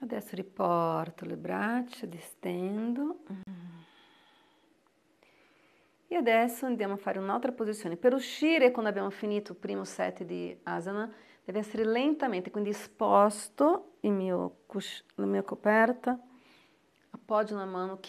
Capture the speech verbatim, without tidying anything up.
Adesso riporto le braccia, distendo. E adesso andiamo a fare un'altra posizione. Per uscire, quando abbiamo finito il primo set di asana, deve essere lentamente, quindi sposto il mio cusc- la mia coperta, appoggio una mano